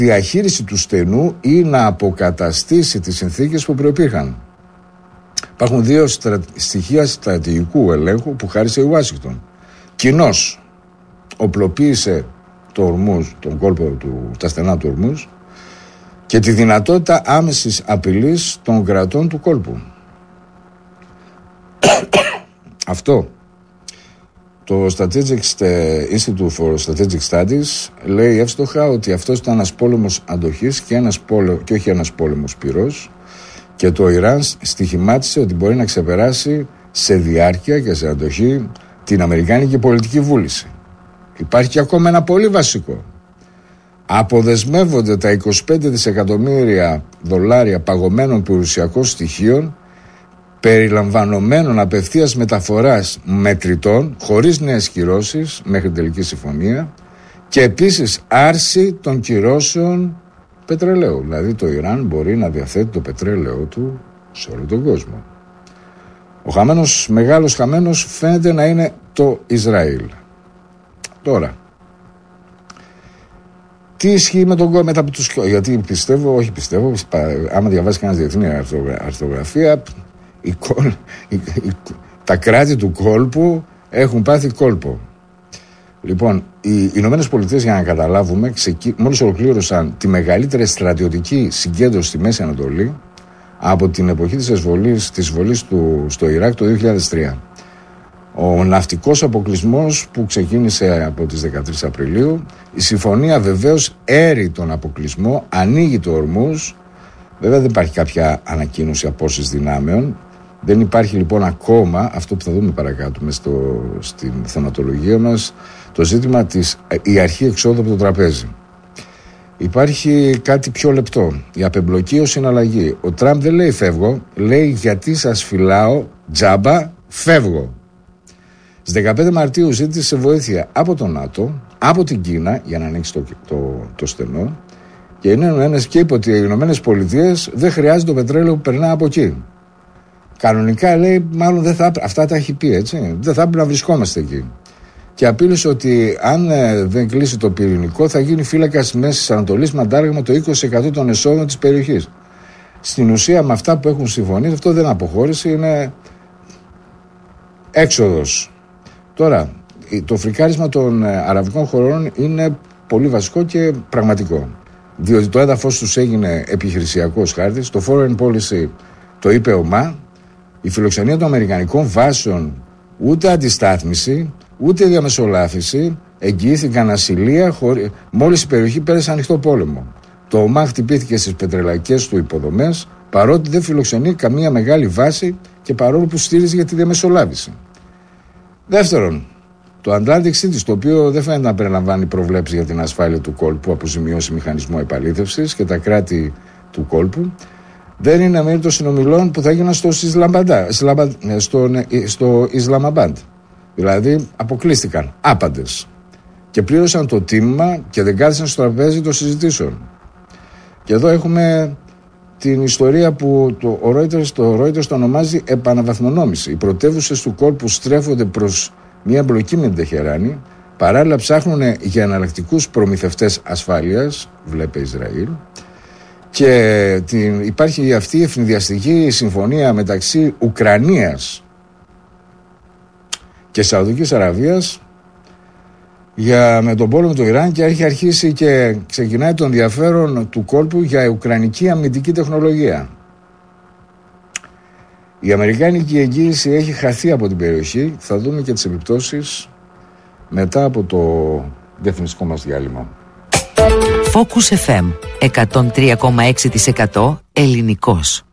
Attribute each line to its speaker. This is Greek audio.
Speaker 1: διαχείριση του στενού ή να αποκαταστήσει τις συνθήκες που προϋπήρχαν. Υπάρχουν δύο στοιχεία στρατηγικού ελέγχου που χάρισε η Ουάσιγκτον. Κοινώς οπλοποίησε το Ορμούζ, τον κόλπο τα στενά του Ορμούζ, και τη δυνατότητα άμεσης απειλής των κρατών του κόλπου. Αυτό το Institute for Strategic Studies λέει εύστοχα ότι αυτός ήταν ένας πόλεμος αντοχής και όχι ένας πόλεμος πυρός, και το Ιράν στοιχημάτισε ότι μπορεί να ξεπεράσει σε διάρκεια και σε αντοχή την αμερικάνικη πολιτική βούληση. Υπάρχει και ακόμα ένα πολύ βασικό. Αποδεσμεύονται τα 25 δισεκατομμύρια δολάρια παγωμένων περιουσιακών στοιχείων, περιλαμβανομένων απευθείας μεταφοράς μετρητών χωρίς νέες κυρώσεις μέχρι τελική συμφωνία, και επίσης άρση των κυρώσεων πετρελαίου. Δηλαδή το Ιράν μπορεί να διαθέτει το πετρέλαιό του σε όλο τον κόσμο. Ο μεγάλος χαμένος φαίνεται να είναι το Ισραήλ. Τώρα, τι ισχύει μετά από τους... Γιατί άμα διαβάσει κανένας διεθνή αρθρογραφία, τα κράτη του κόλπου έχουν πάθει κόλπο. Λοιπόν, οι Ηνωμένες Πολιτείες, για να καταλάβουμε, μόλις ολοκλήρωσαν τη μεγαλύτερη στρατιωτική συγκέντρωση στη Μέση Ανατολή από την εποχή της εισβολής στο Ιράκ το 2003. Ο ναυτικός αποκλεισμός που ξεκίνησε από τις 13 Απριλίου, η συμφωνία βεβαίως έρει τον αποκλεισμό, ανοίγει το Ορμούζ. Βέβαια δεν υπάρχει κάποια ανακοίνωση απόσυρσης δυνάμεων. Δεν υπάρχει λοιπόν ακόμα αυτό που θα δούμε παρακάτω στην θεματολογία μας, το ζήτημα η αρχή εξόδου από το τραπέζι. Υπάρχει κάτι πιο λεπτό, η απεμπλοκή ως συναλλαγή. Ο Τραμπ δεν λέει φεύγω, λέει γιατί σας φυλάω τζάμπα, φεύγω. Στις 15 Μαρτίου ζήτησε βοήθεια από το ΝΑΤΟ, από την Κίνα για να ανοίξει το στενό, και είπε ότι οι Ηνωμένες Πολιτείες δεν χρειάζεται το πετρέλαιο που περνά από εκεί. Κανονικά λέει, μάλλον αυτά τα έχει πει, έτσι. Δεν θα πρέπει να βρισκόμαστε εκεί. Και απείλησε ότι αν δεν κλείσει το πυρηνικό, θα γίνει φύλακας Μέσης Ανατολής με αντάλλαγμα το 20% των εσόδων της περιοχής. Στην ουσία, με αυτά που έχουν συμφωνήσει, αυτό δεν αποχώρηση, είναι έξοδος. Τώρα, το φρικάρισμα των αραβικών χωρών είναι πολύ βασικό και πραγματικό. Διότι το έδαφος τους έγινε επιχειρησιακός χάρτης, το foreign policy το είπε ο ΜΑ, η φιλοξενία των αμερικανικών βάσεων ούτε αντιστάθμιση, ούτε διαμεσολάβηση εγγυήθηκαν ασυλία μόλις η περιοχή πέρασε ανοιχτό πόλεμο. Το ΟΜΑ χτυπήθηκε στις πετρελαϊκές του υποδομές, παρότι δεν φιλοξενεί καμία μεγάλη βάση και παρόλο που στήριζε για τη διαμεσολάβηση. Δεύτερον, το Atlantic City, το οποίο δεν φαίνεται να περιλαμβάνει προβλέψεις για την ασφάλεια του κόλπου, αποζημιώσει μηχανισμό επαλήθευσης και τα κράτη του κόλπου, δεν είναι μέρη των συνομιλών που θα έγιναν στο Ισλαμαμπάντ. Δηλαδή αποκλείστηκαν άπαντες και πλήρωσαν το τίμημα και δεν κάθισαν στο τραπέζι των συζητήσεων. Και εδώ έχουμε την ιστορία που το Reuters το ονομάζει επαναβαθμονόμηση. Οι πρωτεύουσες του κόλπου στρέφονται προς μια εμπλοκή με την Τεχεράνη, παράλληλα ψάχνουν για εναλλακτικούς προμηθευτές ασφάλειας, βλέπε Ισραήλ, και υπάρχει αυτή η ευνηδιαστική συμφωνία μεταξύ Ουκρανίας και Σαουδικής Αραβίας με τον πόλεμο του Ιράν, και έχει αρχίσει και ξεκινάει το ενδιαφέρον του κόλπου για ουκρανική αμυντική τεχνολογία. Η αμερικάνικη εγγύηση έχει χαθεί από την περιοχή. Θα δούμε και τις επιπτώσεις μετά από το διαφημιστικό μας διάλειμμα.
Speaker 2: Focus FM 103,6% ελληνικός.